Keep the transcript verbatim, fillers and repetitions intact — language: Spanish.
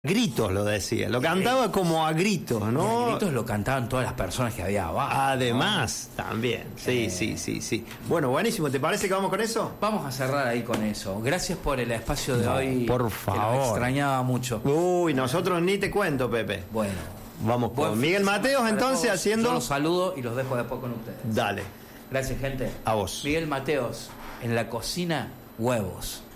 Gritos lo decía, lo cantaba como a gritos, ¿no? A gritos lo cantaban todas las personas que había abajo. Además, ¿no? También, sí, eh... sí, sí, sí. Bueno, buenísimo, ¿te parece que vamos con eso? Vamos a cerrar ahí con eso. Gracias por el espacio de no, hoy. Por favor. Lo extrañaba mucho. Uy, nosotros ni te cuento, Pepe. Bueno. Vamos con Miguel Mateos entonces haciendo... Yo los saludo y los dejo después con ustedes. Dale. Gracias, gente. A vos. Miguel Mateos, en la cocina, huevos.